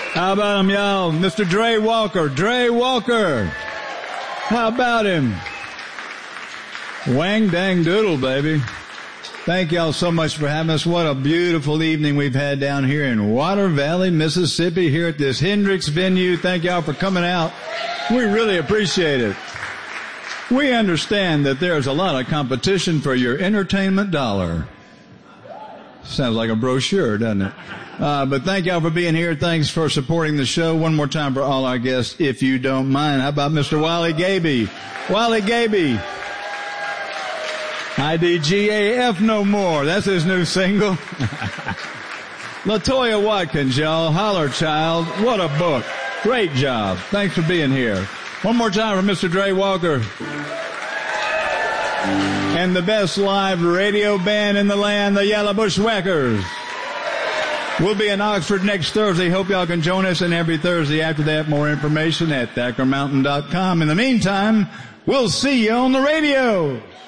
How about him, y'all? Mr. Dre Walker. Dre Walker. How about him? Wang dang doodle, baby. Thank y'all so much for having us. What a beautiful evening we've had down here in Water Valley, Mississippi, here at this Hendricks venue. Thank y'all for coming out. We really appreciate it. We understand that there's a lot of competition for your entertainment dollar. Sounds like a brochure, doesn't it? But thank y'all for being here. Thanks for supporting the show. One more time for all our guests, if you don't mind. How about Mr. Wally Gaby? Wally Gaby. IDGAF no more. That's his new single. LaToya Watkins, y'all. Holler Child. What a book. Great job. Thanks for being here. One more time for Mr. Dre Walker. And the best live radio band in the land, the Yellow Bushwhackers. We'll be in Oxford next Thursday. Hope y'all can join us. And every Thursday after that, more information at ThackerMountain.com. In the meantime, we'll see you on the radio.